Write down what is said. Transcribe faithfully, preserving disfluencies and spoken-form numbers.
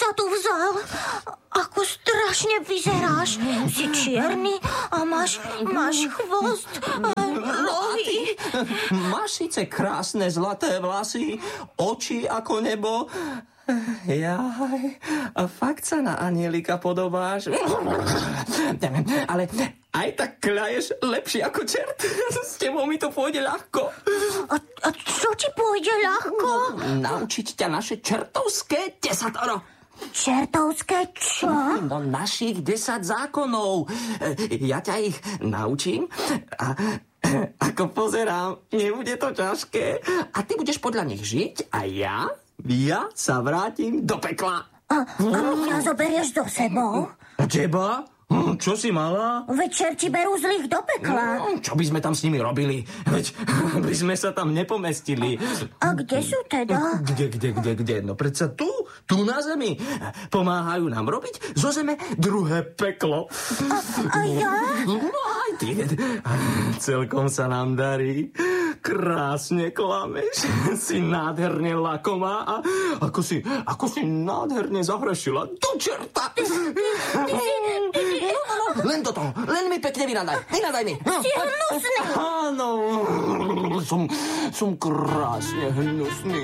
sa tu vzal? Ako strašne vyzeráš. Si čierny a máš, máš chvost a nohy. Máš síce krásne zlaté vlasy, oči ako nebo. Jaj, a fakt sa na anielika podobáš. Ale aj tak kľaješ lepšie ako čert. S tebou mi to pôjde ľahko. A, a čo ti pôjde ľahko? No, naučiť ťa naše čertovské desatoro. Čertovské čo? No, našich desať zákonov. Ja ťa ich naučím a ako pozerám, nebude to ťažké. A ty budeš podľa nich žiť a ja, ja sa vrátim do pekla. A, a mňa zoberieš so sebou? Teba? Čo si mala? Veď čerti berú zlých do pekla. No, čo by sme tam s nimi robili? Veď by sme sa tam nepomestili. A kde sú teda? Kde, kde, kde, kde? No predsa tu, tu na zemi. Pomáhajú nám robiť zo zeme druhé peklo. A, a ja? No aj ty. Celkom sa nám darí. Krásne klameš. Si nádherne lakomá a ako si, ako si nádherne zahrešila do čerta. Len toto, len mi pekne vynadaj. Vynadaj mi. Si hnusný. Áno, som, som krásne hnusný.